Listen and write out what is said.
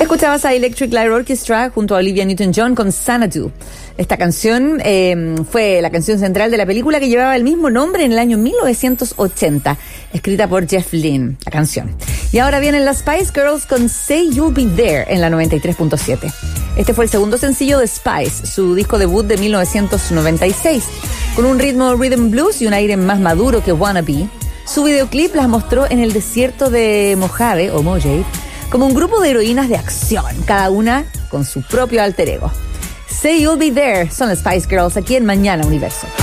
Escuchabas a Electric Light Orchestra junto a Olivia Newton-John con Xanadu. Esta canción fue la canción central de la película que llevaba el mismo nombre en el año 1980, escrita por Jeff Lynne, la canción. Y ahora vienen las Spice Girls con Say You'll Be There en la 93.7. Este fue el segundo sencillo de Spice, su disco debut de 1996. Con un ritmo rhythm blues y un aire más maduro que Wannabe, su videoclip las mostró en el desierto de Mojave, o Mojave, como un grupo de heroínas de acción, cada una con su propio alter ego. Say You'll Be There son las Spice Girls aquí en Mañana Universo.